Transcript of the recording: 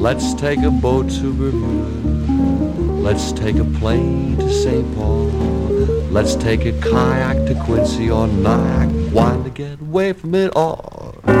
Let's take a boat to Bermuda. Let's take a plane to St. Paul. Let's take a kayak to Quincy or Nyack. Why to get away from it all?